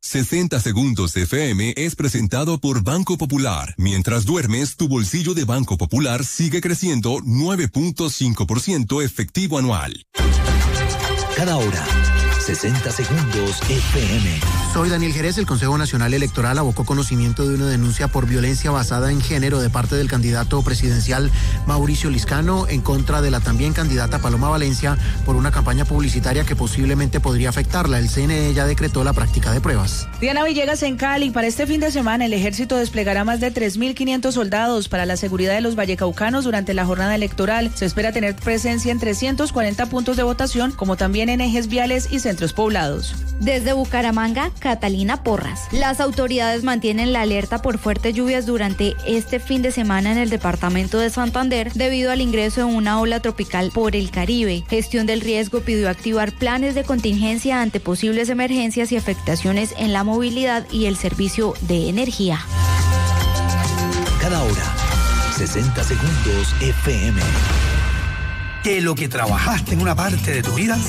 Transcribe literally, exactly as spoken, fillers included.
sesenta Segundos F M es presentado por Banco Popular. Mientras duermes, tu bolsillo de Banco Popular sigue creciendo nueve punto cinco por ciento efectivo anual. Cada hora, sesenta Segundos F M. Soy Daniel Jerez. El Consejo Nacional Electoral abocó conocimiento de una denuncia por violencia basada en género de parte del candidato presidencial Mauricio Liscano en contra de la también candidata Paloma Valencia por una campaña publicitaria que posiblemente podría afectarla. El C N E ya decretó la práctica de pruebas. Diana Villegas en Cali. Para este fin de semana el ejército desplegará más de tres mil quinientos soldados para la seguridad de los vallecaucanos durante la jornada electoral. Se espera tener presencia en trescientos cuarenta puntos de votación, como también en ejes viales y centros poblados. Desde Bucaramanga, Catalina Porras. Las autoridades mantienen la alerta por fuertes lluvias durante este fin de semana en el departamento de Santander debido al ingreso de una ola tropical por el Caribe. Gestión del Riesgo pidió activar planes de contingencia ante posibles emergencias y afectaciones en la movilidad y el servicio de energía. Cada hora, sesenta Segundos F M. Que lo que trabajaste en una parte de tu vida